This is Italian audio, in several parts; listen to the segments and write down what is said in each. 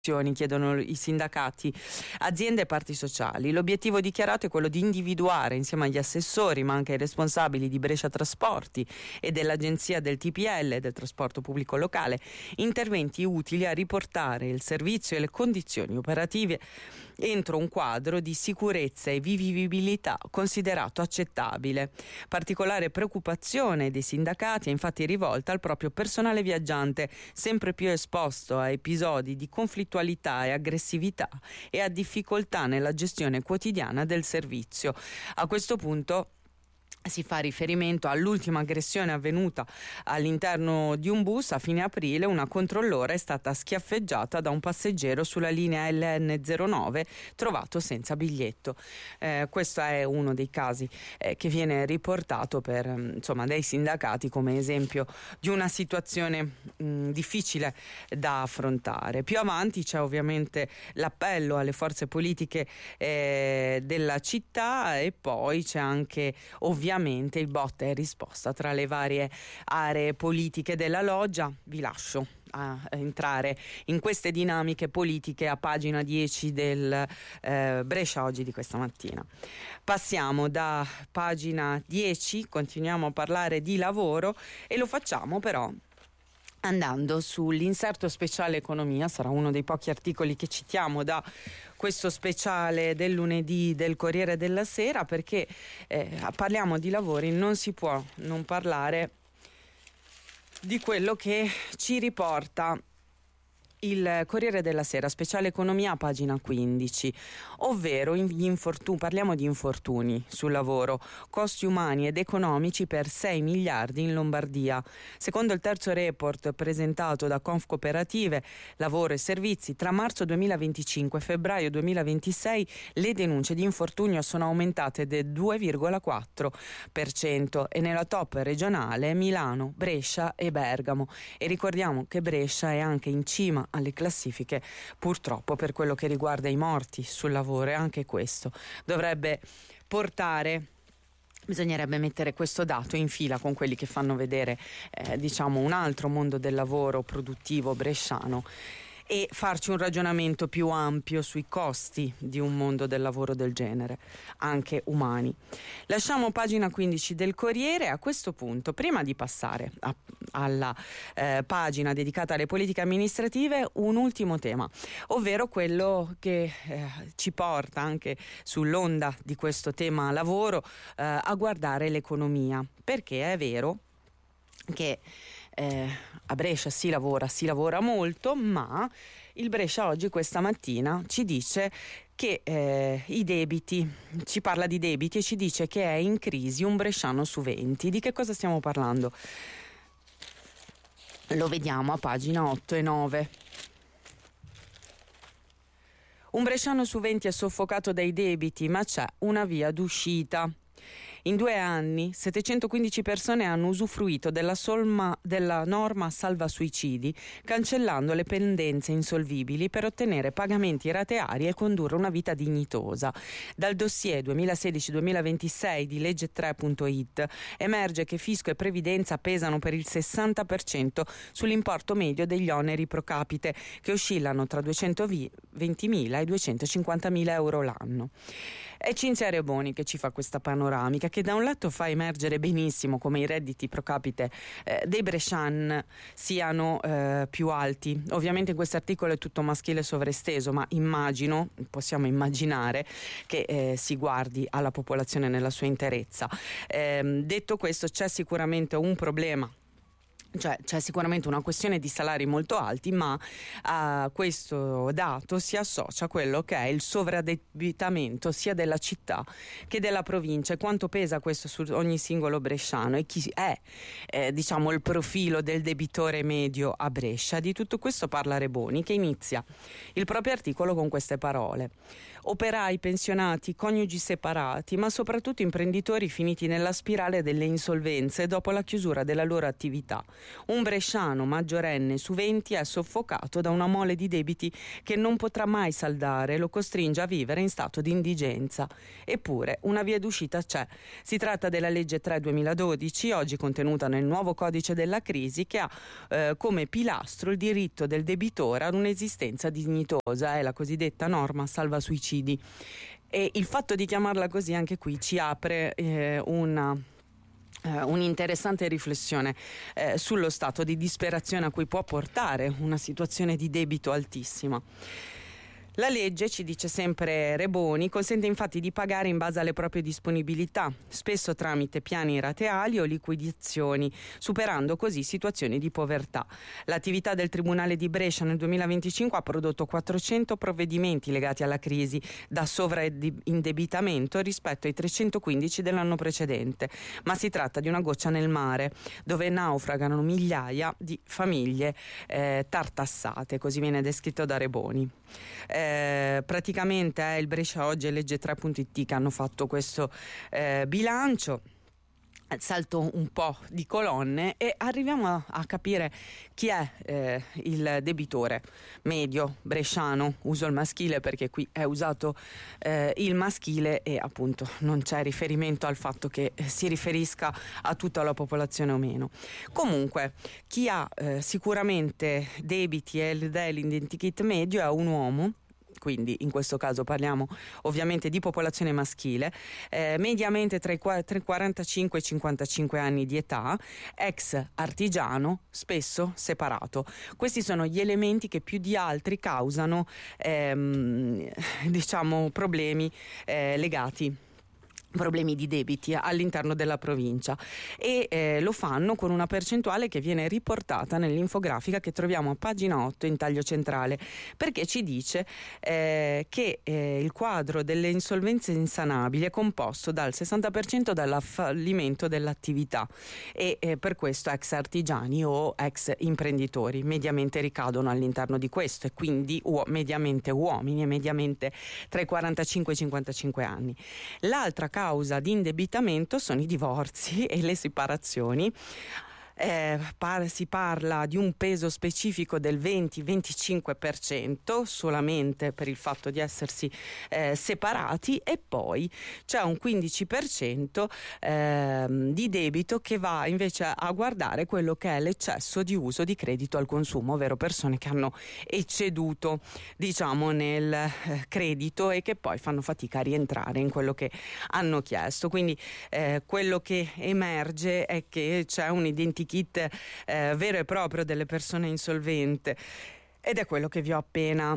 chiedono i sindacati, aziende e parti sociali. L'obiettivo dichiarato è quello di individuare insieme agli assessori ma anche ai responsabili di Brescia Trasporti e dell'agenzia del TPL, del trasporto pubblico locale, interventi utili a riportare il servizio e le condizioni operative entro un quadro di sicurezza e vivibilità considerato accettabile. Particolare preoccupazione dei sindacati è infatti rivolta al proprio personale viaggiante, sempre più esposto a episodi di conflittualità e aggressività e a difficoltà nella gestione quotidiana del servizio. A questo punto si fa riferimento all'ultima aggressione avvenuta all'interno di un bus a fine aprile. Una controllore è stata schiaffeggiata da un passeggero sulla linea LN09 trovato senza biglietto. Questo è uno dei casi che viene riportato dai sindacati come esempio di una situazione difficile da affrontare. Più avanti c'è ovviamente l'appello alle forze politiche della città e poi c'è anche ovviamente il botta e risposta tra le varie aree politiche della loggia. Vi lascio a entrare in queste dinamiche politiche a pagina 10 del Brescia Oggi di questa mattina. Passiamo da pagina 10, continuiamo a parlare di lavoro e lo facciamo però andando sull'inserto speciale economia. Sarà uno dei pochi articoli che citiamo da questo speciale del lunedì del Corriere della Sera, perché parliamo di lavori, non si può non parlare di quello che ci riporta il Corriere della Sera, speciale economia, pagina 15, ovvero parliamo di infortuni sul lavoro, costi umani ed economici per 6 miliardi in Lombardia. Secondo il terzo report presentato da Confcooperative Lavoro e Servizi, tra marzo 2025 e febbraio 2026 le denunce di infortunio sono aumentate del 2,4% e nella top regionale Milano, Brescia e Bergamo. E ricordiamo che Brescia è anche in cima alle classifiche purtroppo per quello che riguarda i morti sul lavoro, e anche questo bisognerebbe mettere questo dato in fila con quelli che fanno vedere un altro mondo del lavoro produttivo bresciano e farci un ragionamento più ampio sui costi di un mondo del lavoro del genere, anche umani. Lasciamo pagina 15 del Corriere. A questo punto, prima di passare alla pagina dedicata alle politiche amministrative, un ultimo tema, ovvero quello che ci porta anche sull'onda di questo tema lavoro a guardare l'economia, perché è vero che a Brescia si lavora molto, ma il Brescia Oggi questa mattina ci dice che ci parla di debiti e ci dice che è in crisi un bresciano su 20. Di che cosa stiamo parlando? Lo vediamo a pagina 8 e 9. Un bresciano su 20 è soffocato dai debiti, ma c'è una via d'uscita. In 2 anni 715 persone hanno usufruito della norma salva suicidi, cancellando le pendenze insolvibili per ottenere pagamenti rateari e condurre una vita dignitosa. Dal dossier 2016-2026 di legge3.it emerge che fisco e previdenza pesano per il 60% sull'importo medio degli oneri pro capite, che oscillano tra 220.000 e 250.000 euro l'anno. È Cinzia Reboni che ci fa questa panoramica, che da un lato fa emergere benissimo come i redditi pro capite dei brescian siano più alti. Ovviamente in questo articolo è tutto maschile sovraesteso, ma possiamo immaginare che si guardi alla popolazione nella sua interezza. Detto questo, c'è sicuramente un problema. C'è sicuramente una questione di salari molto alti, ma a questo dato si associa quello che è il sovradebitamento sia della città che della provincia, e quanto pesa questo su ogni singolo bresciano e chi è il profilo del debitore medio a Brescia. Di tutto questo parla Reboni, che inizia il proprio articolo con queste parole: operai, pensionati, coniugi separati, ma soprattutto imprenditori finiti nella spirale delle insolvenze dopo la chiusura della loro attività. Un bresciano maggiorenne su 20 è soffocato da una mole di debiti che non potrà mai saldare e lo costringe a vivere in stato di indigenza. Eppure una via d'uscita c'è. Si tratta della legge 3/2012, oggi contenuta nel nuovo codice della crisi, che ha come pilastro il diritto del debitore ad un'esistenza dignitosa, è la cosiddetta norma salva suicidi. E il fatto di chiamarla così anche qui ci apre un'interessante riflessione sullo stato di disperazione a cui può portare una situazione di debito altissima. La legge, ci dice sempre Reboni, consente infatti di pagare in base alle proprie disponibilità, spesso tramite piani rateali o liquidazioni, superando così situazioni di povertà. L'attività del Tribunale di Brescia nel 2025 ha prodotto 400 provvedimenti legati alla crisi da sovraindebitamento rispetto ai 315 dell'anno precedente, ma si tratta di una goccia nel mare, dove naufragano migliaia di famiglie tartassate, così viene descritto da Reboni. Praticamente è il Brescia Oggi e Legge 3.it che hanno fatto questo bilancio. Salto un po' di colonne e arriviamo a capire chi è il debitore medio bresciano. Uso il maschile perché qui è usato il maschile e appunto non c'è riferimento al fatto che si riferisca a tutta la popolazione o meno. Comunque chi ha sicuramente debiti ed è l'identikit medio è un uomo. Quindi in questo caso parliamo ovviamente di popolazione maschile, mediamente tra i 45 e i 55 anni di età, ex artigiano, spesso separato. Questi sono gli elementi che più di altri causano problemi legati, problemi di debiti all'interno della provincia e lo fanno con una percentuale che viene riportata nell'infografica che troviamo a pagina 8 in taglio centrale, perché ci dice che il quadro delle insolvenze insanabili è composto dal 60% dal fallimento dell'attività e per questo ex artigiani o ex imprenditori mediamente ricadono all'interno di questo e quindi mediamente uomini e mediamente tra i 45 e i 55 anni. L'altra causa di indebitamento sono i divorzi e le separazioni. Si parla di un peso specifico del 20-25% solamente per il fatto di essersi separati e poi c'è un 15% di debito che va invece a guardare quello che è l'eccesso di uso di credito al consumo, ovvero persone che hanno ecceduto nel credito e che poi fanno fatica a rientrare in quello che hanno chiesto. Quindi quello che emerge è che c'è un identikit vero e proprio delle persone insolvente ed è quello che vi ho appena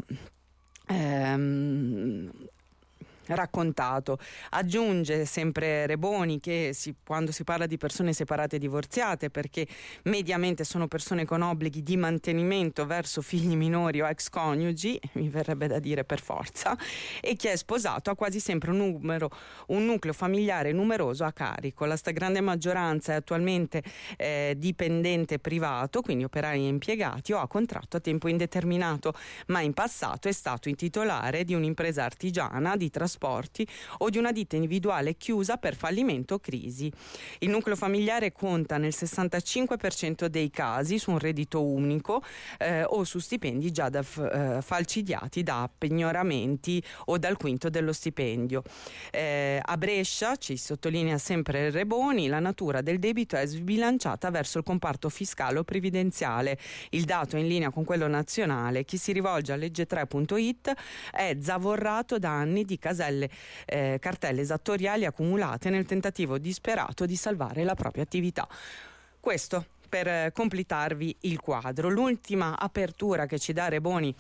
raccontato. Aggiunge sempre Reboni che quando si parla di persone separate e divorziate, perché mediamente sono persone con obblighi di mantenimento verso figli minori o ex coniugi, mi verrebbe da dire per forza, e chi è sposato ha quasi sempre un nucleo familiare numeroso a carico. La stragrande maggioranza è attualmente dipendente privato, quindi operai e impiegati, o ha contratto a tempo indeterminato, ma in passato è stato il titolare di un'impresa artigiana, di trasporti o di una ditta individuale chiusa per fallimento o crisi. Il nucleo familiare conta nel 65% dei casi su un reddito unico o su stipendi già falcidiati da pignoramenti o dal quinto dello stipendio. A Brescia, ci sottolinea sempre Reboni, la natura del debito è sbilanciata verso il comparto fiscale o previdenziale. Il dato è in linea con quello nazionale. Chi si rivolge a legge3.it è zavorrato da anni di cartelle esattoriali accumulate nel tentativo disperato di salvare la propria attività. Questo per completarvi il quadro. L'ultima apertura che ci dà Reboni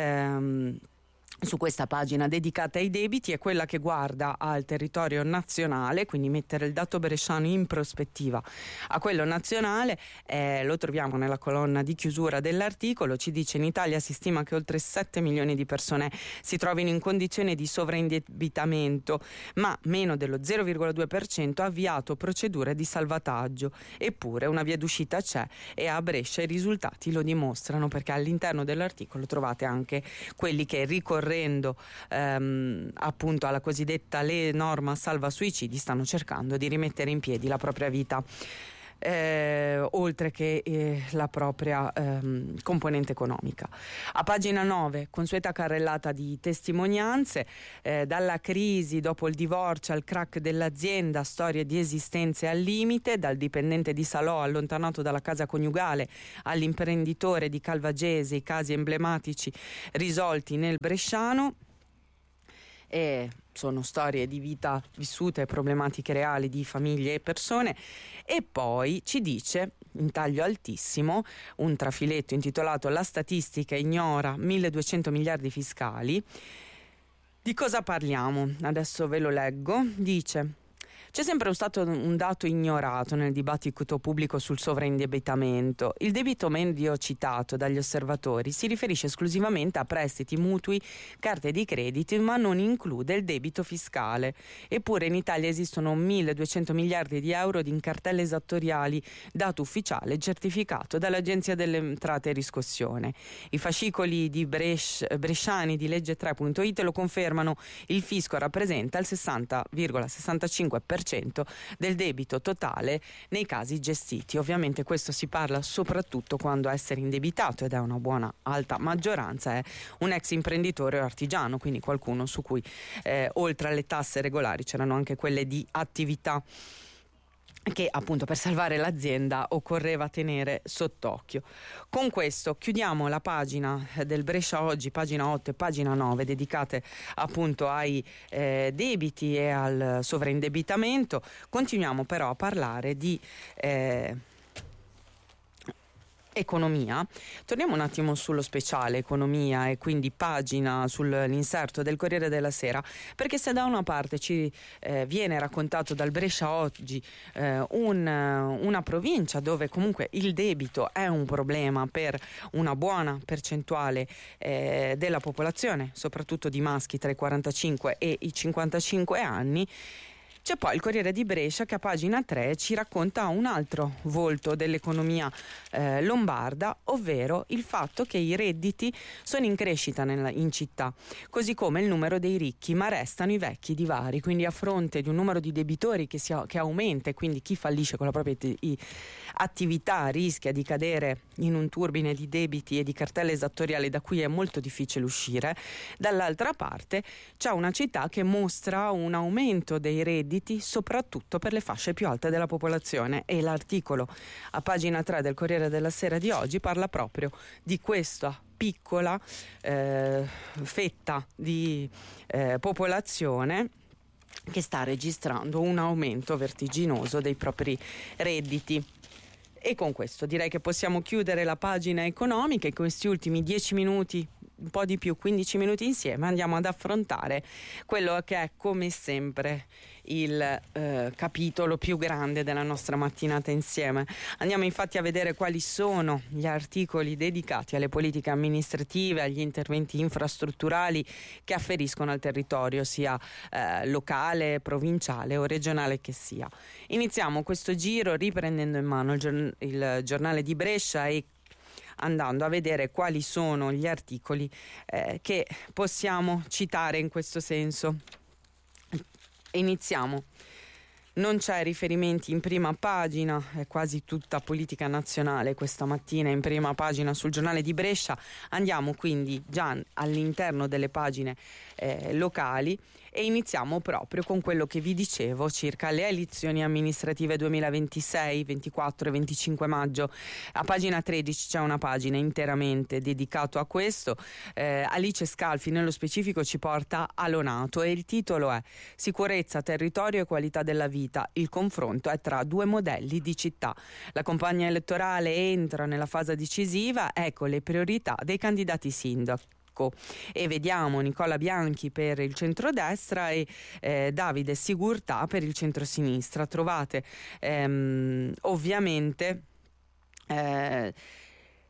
su questa pagina dedicata ai debiti è quella che guarda al territorio nazionale, quindi mettere il dato bresciano in prospettiva a quello nazionale. Lo troviamo nella colonna di chiusura dell'articolo. Ci dice: in Italia si stima che oltre 7 milioni di persone si trovino in condizione di sovraindebitamento, ma meno dello 0,2% ha avviato procedure di salvataggio. Eppure una via d'uscita c'è e a Brescia i risultati lo dimostrano, perché all'interno dell'articolo trovate anche quelli che, ricorrendo appunto alla cosiddetta norma salva suicidi, stanno cercando di rimettere in piedi la propria vita. oltre che la propria componente economica. A pagina 9, consueta carrellata di testimonianze, dalla crisi dopo il divorzio al crack dell'azienda, storie di esistenze al limite, dal dipendente di Salò allontanato dalla casa coniugale all'imprenditore di Calvagese, i casi emblematici risolti nel bresciano. E sono storie di vita vissute, problematiche reali di famiglie e persone. E poi ci dice, in taglio altissimo, un trafiletto intitolato "La statistica ignora 1200 miliardi fiscali". Di cosa parliamo? Adesso ve lo leggo. Dice: c'è sempre stato un dato ignorato nel dibattito pubblico sul sovraindebitamento. Il debito medio citato dagli osservatori si riferisce esclusivamente a prestiti, mutui, carte di credito, ma non include il debito fiscale. Eppure in Italia esistono 1200 miliardi di euro di cartelle esattoriali, dato ufficiale certificato dall'Agenzia delle Entrate e Riscossione. I fascicoli di bresciani di legge3.it lo confermano. Il fisco rappresenta il 60,65% del debito totale nei casi gestiti. Ovviamente questo si parla soprattutto quando essere indebitato, ed è una buona alta maggioranza, è un ex imprenditore o artigiano, quindi qualcuno su cui oltre alle tasse regolari c'erano anche quelle di attività che appunto per salvare l'azienda occorreva tenere sott'occhio. Con questo chiudiamo la pagina del Brescia Oggi, pagina 8 e pagina 9, dedicate appunto ai debiti e al sovraindebitamento. Continuiamo però a parlare di economia. Torniamo un attimo sullo speciale economia e quindi pagina sull'inserto del Corriere della Sera, perché se da una parte ci viene raccontato dal Brescia Oggi una provincia dove comunque il debito è un problema per una buona percentuale della popolazione, soprattutto di maschi tra i 45 e i 55 anni, c'è poi il Corriere di Brescia che a pagina 3 ci racconta un altro volto dell'economia lombarda, ovvero il fatto che i redditi sono in crescita in città, così come il numero dei ricchi, ma restano i vecchi divari. Quindi a fronte di un numero di debitori che aumenta, e quindi chi fallisce con la propria attività rischia di cadere in un turbine di debiti e di cartelle esattoriali da cui è molto difficile uscire, dall'altra parte c'è una città che mostra un aumento dei redditi soprattutto per le fasce più alte della popolazione, e l'articolo a pagina 3 del Corriere della Sera di oggi parla proprio di questa piccola fetta di popolazione che sta registrando un aumento vertiginoso dei propri redditi. E con questo direi che possiamo chiudere la pagina economica. In questi ultimi 10 minuti, un po' di più, 15 minuti insieme, andiamo ad affrontare quello che è come sempre il capitolo più grande della nostra mattinata insieme. Andiamo infatti a vedere quali sono gli articoli dedicati alle politiche amministrative, agli interventi infrastrutturali che afferiscono al territorio, sia locale, provinciale o regionale che sia. Iniziamo questo giro riprendendo in mano il giornale di Brescia e andando a vedere quali sono gli articoli che possiamo citare in questo senso. Iniziamo. Non c'è riferimenti in prima pagina, è quasi tutta politica nazionale questa mattina in prima pagina sul giornale di Brescia. Andiamo quindi già all'interno delle pagine locali e iniziamo proprio con quello che vi dicevo circa le elezioni amministrative 2026, 24 e 25 maggio. A pagina 13 c'è una pagina interamente dedicata a questo. Alice Scalfi nello specifico ci porta a Lonato e il titolo è "Sicurezza, territorio e qualità della vita. Il confronto è tra due modelli di città. La campagna elettorale entra nella fase decisiva, ecco le priorità dei candidati sindaco". E vediamo Nicola Bianchi per il centrodestra e Davide Sigurtà per il centrosinistra. Trovate ovviamente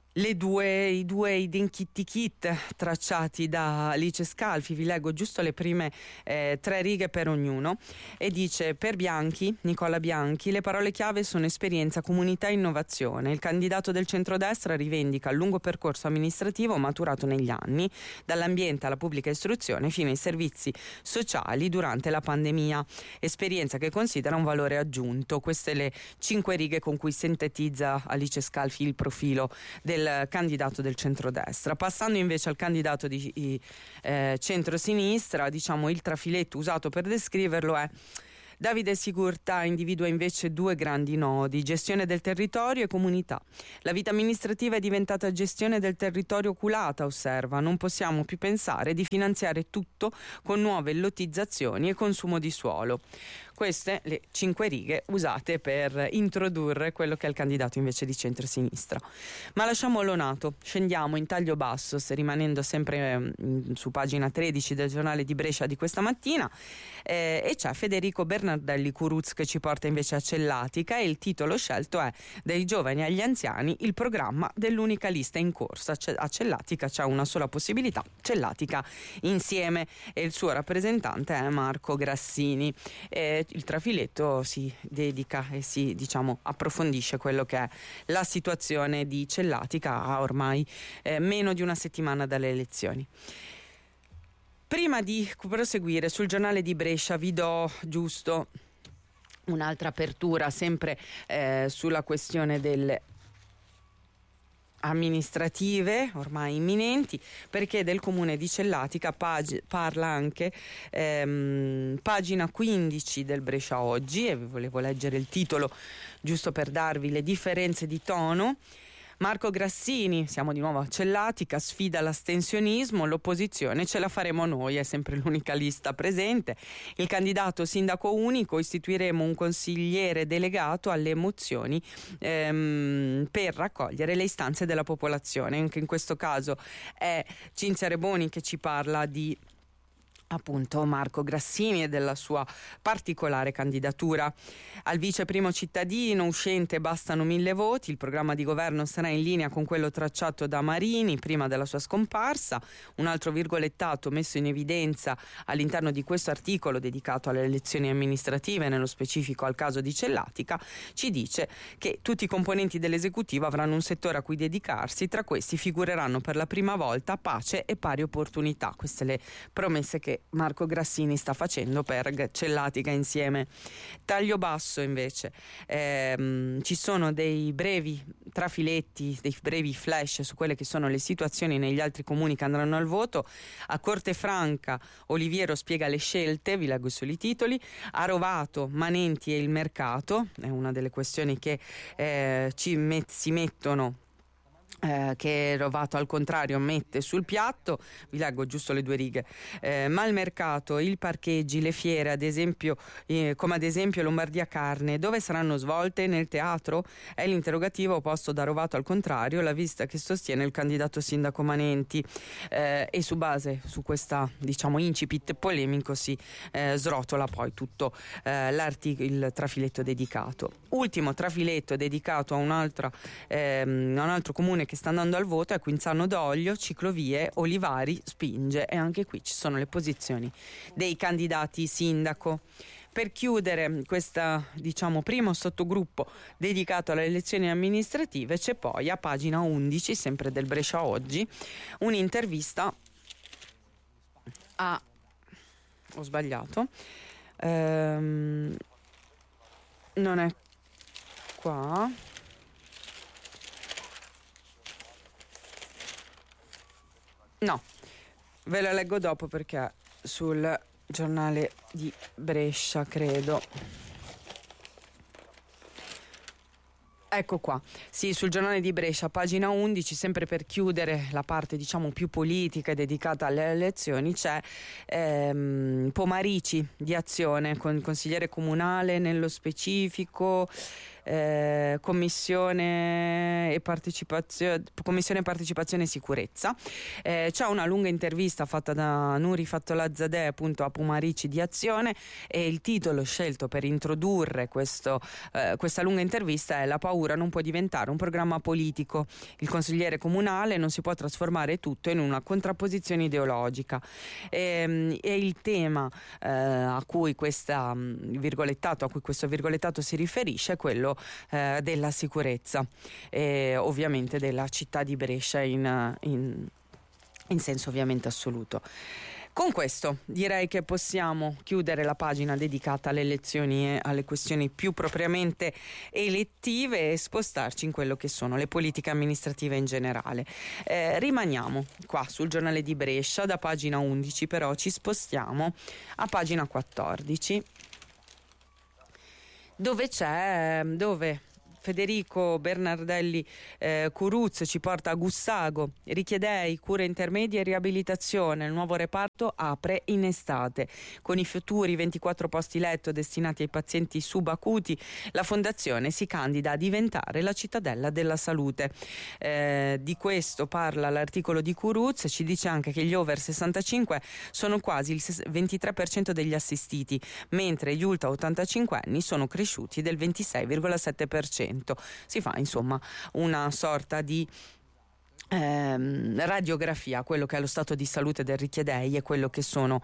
I due identikit tracciati da Alice Scalfi. Vi leggo giusto le prime 3 righe per ognuno, e dice: per Bianchi, Nicola Bianchi, le parole chiave sono esperienza, comunità e innovazione. Il candidato del centrodestra rivendica il lungo percorso amministrativo maturato negli anni, dall'ambiente alla pubblica istruzione fino ai servizi sociali durante la pandemia, esperienza che considera un valore aggiunto. Queste le 5 righe con cui sintetizza Alice Scalfi il profilo del candidato del centrodestra. Passando invece al candidato di centrosinistra, diciamo il trafiletto usato per descriverlo è: Davide Sigurtà individua invece 2 grandi nodi: gestione del territorio e comunità. La vita amministrativa è diventata gestione del territorio oculata, osserva. Non possiamo più pensare di finanziare tutto con nuove lottizzazioni e consumo di suolo. Queste le 5 righe usate per introdurre quello che è il candidato invece di centrosinistra. Ma lasciamolo nato, scendiamo in taglio basso, rimanendo sempre su pagina 13 del giornale di Brescia di questa mattina, e c'è Federico Bernardelli Curuz che ci porta invece a Cellatica, e il titolo scelto è: dai giovani agli anziani, il programma dell'unica lista in corsa. A Cellatica c'è una sola possibilità: Cellatica insieme, e il suo rappresentante è Marco Grassini. Il trafiletto si dedica e si, approfondisce quello che è la situazione di Cellatica a ormai meno di una settimana dalle elezioni. Prima di proseguire, sul giornale di Brescia vi do giusto un'altra apertura sempre sulla questione delle amministrative ormai imminenti, perché del comune di Cellatica parla anche pagina 15 del Brescia Oggi, e vi volevo leggere il titolo giusto per darvi le differenze di tono. Marco Grassini, siamo di nuovo a Cellatica, sfida l'astensionismo, l'opposizione ce la faremo noi, è sempre l'unica lista presente. Il candidato sindaco unico: istituiremo un consigliere delegato alle mozioni per raccogliere le istanze della popolazione. Anche in questo caso è Cinzia Reboni che ci parla di appunto Marco Grassini e della sua particolare candidatura. Al vice primo cittadino uscente bastano 1000 voti. Il programma di governo sarà in linea con quello tracciato da Marini prima della sua scomparsa. Un altro virgolettato messo in evidenza all'interno di questo articolo dedicato alle elezioni amministrative, nello specifico al caso di Cellatica, ci dice che tutti i componenti dell'esecutivo avranno un settore a cui dedicarsi. Tra questi figureranno per la prima volta pace e pari opportunità. Queste le promesse che Marco Grassini sta facendo per Cellatica insieme. Taglio basso invece, ci sono dei brevi trafiletti, dei brevi flash su quelle che sono le situazioni negli altri comuni che andranno al voto. A Cortefranca Oliviero spiega le scelte, vi leggo solo i titoli. A Rovato Manenti e il mercato, è una delle questioni che si mettono, che Rovato al contrario mette sul piatto. Vi leggo giusto le 2 righe. Ma il mercato, il parcheggi, le fiere, ad esempio, come ad esempio Lombardia Carne, dove saranno svolte? Nel teatro? È l'interrogativo posto da Rovato al contrario, la vista che sostiene il candidato sindaco Manenti, e su base su questa incipit polemico si srotola poi tutto il trafiletto dedicato. Ultimo trafiletto dedicato a un altro comune che sta andando al voto è Quinzano d'Oglio, ciclovie, Olivari spinge, e anche qui ci sono le posizioni dei candidati sindaco. Per chiudere questo primo sottogruppo dedicato alle elezioni amministrative, c'è poi a pagina 11, sempre del Brescia Oggi, un'intervista a... ho sbagliato, non è qua. No, ve la leggo dopo perché sul giornale di Brescia, credo. Ecco qua, sì, sul giornale di Brescia, pagina 11, sempre per chiudere la parte più politica e dedicata alle elezioni, c'è Pomarici di Azione, con consigliere comunale nello specifico, Commissione Partecipazione e Sicurezza. C'è una lunga intervista fatta da Nuri Fattolazadeh appunto a Pumarici di Azione, e il titolo scelto per introdurre questa lunga intervista è "La paura non può diventare un programma politico. Il consigliere comunale non si può trasformare tutto in una contrapposizione ideologica". E il tema a cui questo virgolettato si riferisce è quello della sicurezza, ovviamente della città di Brescia in senso ovviamente assoluto. Con questo direi che possiamo chiudere la pagina dedicata alle elezioni e alle questioni più propriamente elettive e spostarci in quello che sono le politiche amministrative in generale. Rimaniamo qua sul Giornale di Brescia, da pagina 11 però ci spostiamo a pagina 14, dove Federico Bernardelli Curuz ci porta a Gussago. Richiedei, cure intermedie e riabilitazione. Il nuovo reparto apre in estate. Con i futuri 24 posti letto destinati ai pazienti subacuti, la fondazione si candida a diventare la cittadella della salute. Di questo parla l'articolo di Curuz. Ci dice anche che gli over 65 sono quasi il 23% degli assistiti, mentre gli ultra 85 anni sono cresciuti del 26,7%. Si fa insomma una sorta di radiografia, quello che è lo stato di salute del richiedei e quello che sono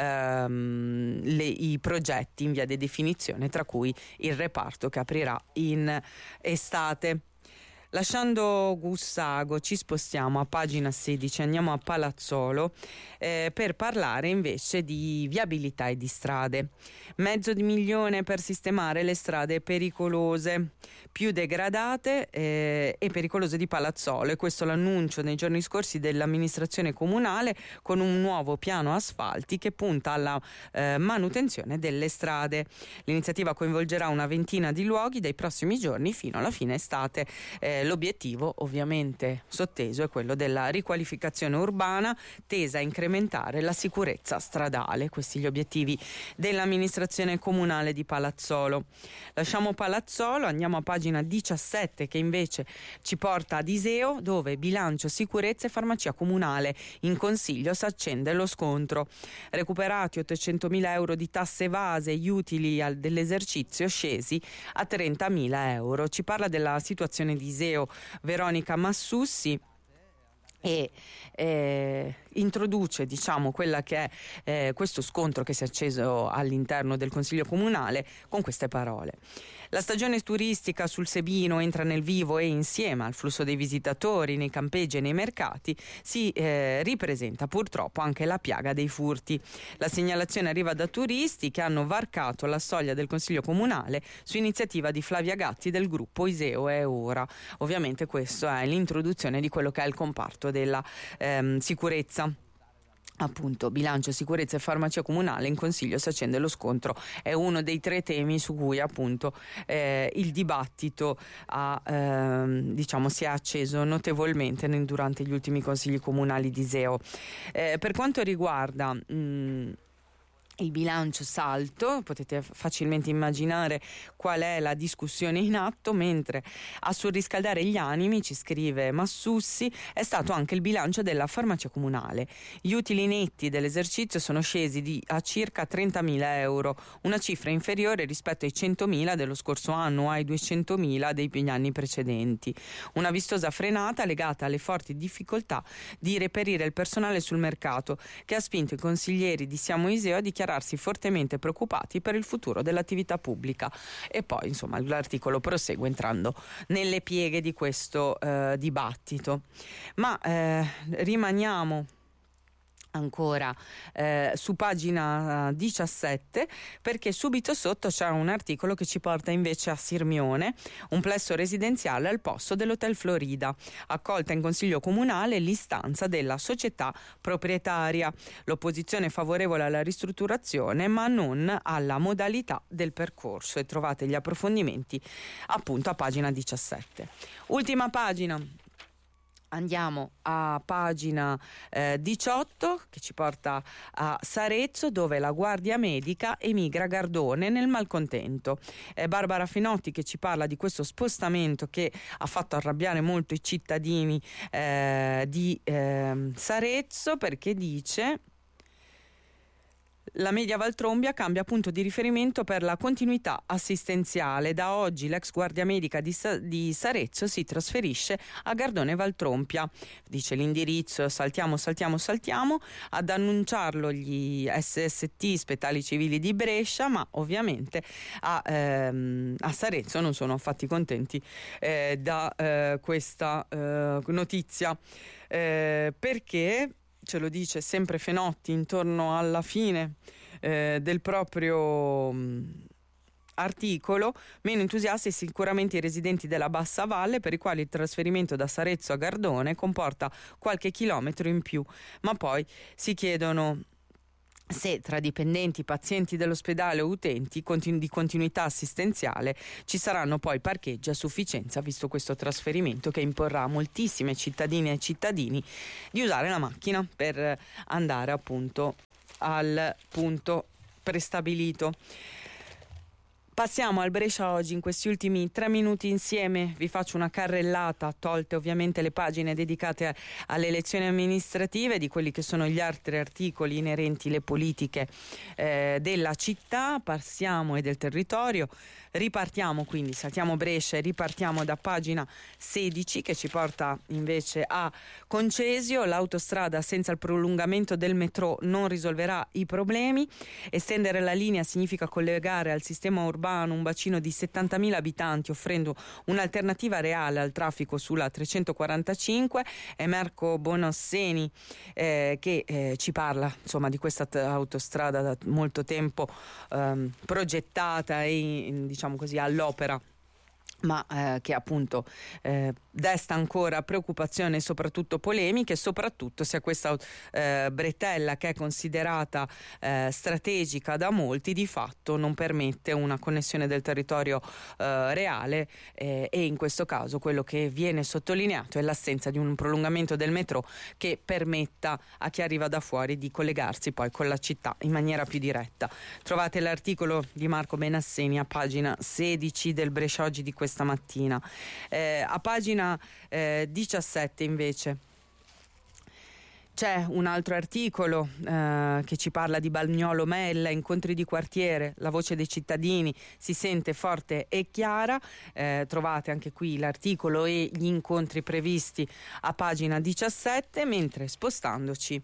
i progetti in via di definizione, tra cui il reparto che aprirà in estate. Lasciando Gussago ci spostiamo a pagina 16, andiamo a Palazzolo per parlare invece di viabilità e di strade. $500,000 per sistemare le strade pericolose, più degradate e pericolose di Palazzolo, e questo l'annuncio nei giorni scorsi dell'amministrazione comunale, con un nuovo piano asfalti che punta alla manutenzione delle strade. L'iniziativa coinvolgerà una ventina di luoghi dai prossimi giorni fino alla fine estate. L'obiettivo ovviamente sotteso è quello della riqualificazione urbana tesa a incrementare la sicurezza stradale. Questi gli obiettivi dell'amministrazione comunale di Palazzolo. Lasciamo Palazzolo, andiamo a pagina 17 che invece ci porta ad Iseo, dove bilancio, sicurezza e farmacia comunale. In consiglio si accende lo scontro. Recuperati €800,000 di tasse evase e gli utili dell'esercizio scesi a €30,000. Ci parla della situazione di Iseo Veronica Massussi e introduce quella che è questo scontro che si è acceso all'interno del Consiglio Comunale con queste parole. La stagione turistica sul Sebino entra nel vivo e insieme al flusso dei visitatori nei campeggi e nei mercati si ripresenta purtroppo anche la piaga dei furti. La segnalazione arriva da turisti che hanno varcato la soglia del Consiglio Comunale su iniziativa di Flavia Gatti del gruppo Iseo è ora. Ovviamente questo è l'introduzione di quello che è il comparto della sicurezza. Appunto, bilancio, sicurezza e farmacia comunale, in consiglio si accende lo scontro, è uno dei 3 temi su cui appunto il dibattito si è acceso notevolmente durante gli ultimi consigli comunali di Iseo. Per quanto riguarda il bilancio salto, potete facilmente immaginare qual è la discussione in atto, mentre a surriscaldare gli animi, ci scrive Massussi, è stato anche il bilancio della farmacia comunale. Gli utili netti dell'esercizio sono scesi a circa €30,000, una cifra inferiore rispetto ai €100,000 dello scorso anno o ai €200,000 dei anni precedenti. Una vistosa frenata legata alle forti difficoltà di reperire il personale sul mercato, che ha spinto i consiglieri di Siamo Iseo a dichiararsi fortemente preoccupati per il futuro dell'attività pubblica. E poi insomma l'articolo prosegue entrando nelle pieghe di questo dibattito. Ma rimaniamo ancora su pagina 17, perché subito sotto c'è un articolo che ci porta invece a Sirmione, un plesso residenziale al posto dell'Hotel Florida, accolta in consiglio comunale l'istanza della società proprietaria. L'opposizione è favorevole alla ristrutturazione ma non alla modalità del percorso, e trovate gli approfondimenti appunto a pagina 17. Ultima pagina Andiamo a pagina 18 che ci porta a Sarezzo, dove la guardia medica emigra Gardone nel malcontento. Barbara Finotti che ci parla di questo spostamento che ha fatto arrabbiare molto i cittadini di Sarezzo, perché dice: la Media Valtrombia cambia punto di riferimento per la continuità assistenziale. Da oggi l'ex guardia medica di Sarezzo si trasferisce a Gardone Valtrompia. Dice l'indirizzo: saltiamo. Ad annunciarlo gli SST, Spetali Civili di Brescia, ma ovviamente a Sarezzo non sono affatti contenti da questa notizia, perché ce lo dice sempre Fenotti intorno alla fine del proprio articolo: meno entusiasti sicuramente i residenti della Bassa Valle, per i quali il trasferimento da Sarezzo a Gardone comporta qualche chilometro in più, ma poi si chiedono se tra dipendenti, pazienti dell'ospedale o utenti di continuità assistenziale ci saranno poi parcheggi a sufficienza, visto questo trasferimento che imporrà a moltissime cittadine e cittadini di usare la macchina per andare appunto al punto prestabilito. Passiamo al Brescia Oggi. In questi ultimi 3 minuti insieme vi faccio una carrellata, tolte ovviamente le pagine dedicate alle elezioni amministrative, di quelli che sono gli altri articoli inerenti alle politiche della città, passiamo e del territorio. Ripartiamo quindi, saltiamo Brescia e ripartiamo da pagina 16 che ci porta invece a Concesio. L'autostrada senza il prolungamento del metro non risolverà i problemi. Estendere la linea significa collegare al sistema urbano un bacino di 70.000 abitanti, offrendo un'alternativa reale al traffico sulla 345. È Marco Bonasseni che ci parla insomma di questa autostrada da molto tempo progettata e diciamo così all'opera, ma che appunto desta ancora preoccupazione e soprattutto polemiche, soprattutto se questa bretella, che è considerata strategica da molti, di fatto non permette una connessione del territorio reale, e in questo caso quello che viene sottolineato è l'assenza di un prolungamento del metro che permetta a chi arriva da fuori di collegarsi poi con la città in maniera più diretta. Trovate l'articolo di Marco Benasseni a pagina 16 del Brescia Oggi di questa mattina. A pagina 17 invece c'è un altro articolo che ci parla di Bagnolo Mella, incontri di quartiere, la voce dei cittadini si sente forte e chiara. Trovate anche qui l'articolo e gli incontri previsti a pagina 17, mentre spostandoci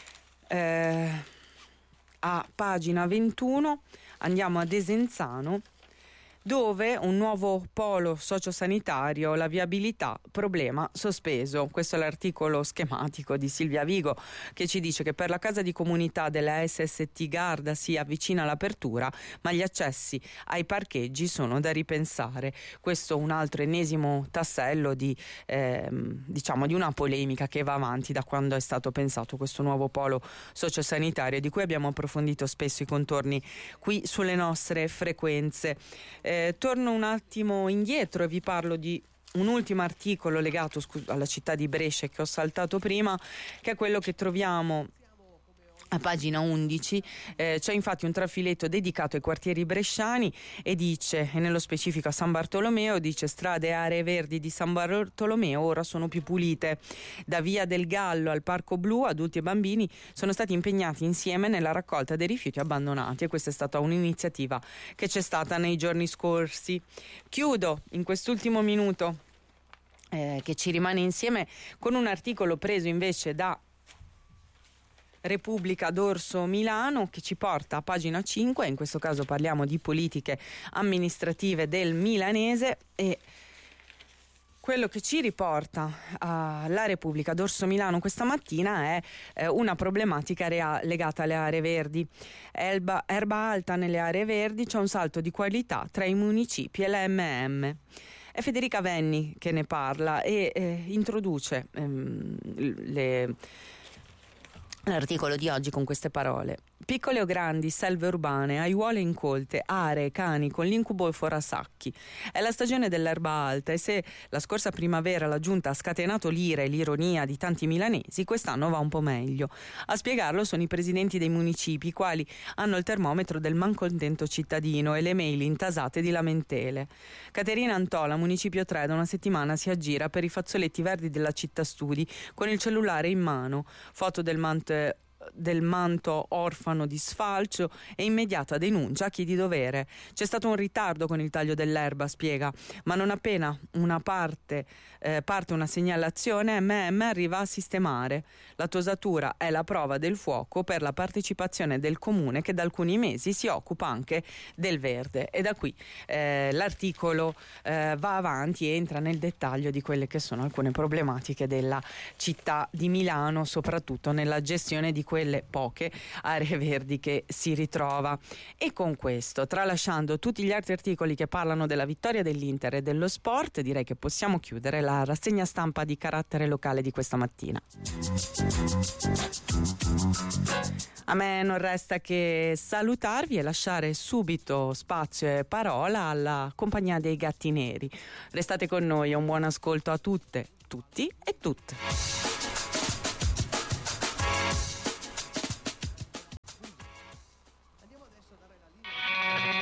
a pagina 21 andiamo a Desenzano, dove un nuovo polo sociosanitario, la viabilità, problema sospeso. Questo è l'articolo schematico di Silvia Vigo, che ci dice che per la casa di comunità della SST Garda si avvicina l'apertura, ma gli accessi ai parcheggi sono da ripensare. Questo è un altro ennesimo tassello di una polemica che va avanti da quando è stato pensato questo nuovo polo sociosanitario, di cui abbiamo approfondito spesso i contorni qui sulle nostre frequenze. Torno un attimo indietro e vi parlo di un ultimo articolo legato alla città di Brescia che ho saltato prima, che è quello che troviamo a pagina 11. C'è infatti un trafiletto dedicato ai quartieri bresciani e dice, e nello specifico a San Bartolomeo, dice: strade e aree verdi di San Bartolomeo ora sono più pulite. Da Via del Gallo al Parco Blu adulti e bambini sono stati impegnati insieme nella raccolta dei rifiuti abbandonati, e questa è stata un'iniziativa che c'è stata nei giorni scorsi. Chiudo in quest'ultimo minuto che ci rimane insieme con un articolo preso invece da Repubblica d'Orso Milano, che ci porta a pagina 5. In questo caso parliamo di politiche amministrative del milanese, e quello che ci riporta alla Repubblica d'Orso Milano questa mattina è una problematica legata alle aree verdi. Erba alta nelle aree verdi, c'è un salto di qualità tra i municipi e l'AMM. È Federica Venni che ne parla e introduce l'articolo di oggi con queste parole: piccole o grandi, selve urbane, aiuole incolte, aree, cani con l'incubo e forasacchi. È la stagione dell'erba alta, e se la scorsa primavera la giunta ha scatenato l'ira e l'ironia di tanti milanesi, quest'anno va un po' meglio. A spiegarlo sono i presidenti dei municipi, i quali hanno il termometro del malcontento cittadino e le mail intasate di lamentele. Caterina Antola, municipio 3, da una settimana si aggira per i fazzoletti verdi della città studi con il cellulare in mano, foto del manto orfano di sfalcio e immediata denuncia a chi di dovere. C'è stato un ritardo con il taglio dell'erba, spiega, ma non appena una parte una segnalazione, MM arriva a sistemare. La tosatura è la prova del fuoco per la partecipazione del comune, che da alcuni mesi si occupa anche del verde. E da qui l'articolo va avanti e entra nel dettaglio di quelle che sono alcune problematiche della città di Milano, soprattutto nella gestione di quelle poche aree verdi che si ritrova. E con questo, tralasciando tutti gli altri articoli che parlano della vittoria dell'Inter e dello sport, direi che possiamo chiudere la rassegna stampa di carattere locale di questa mattina. A me non resta che salutarvi e lasciare subito spazio e parola alla compagnia dei Gatti Neri. Restate con noi e un buon ascolto a tutte, tutti e tutte.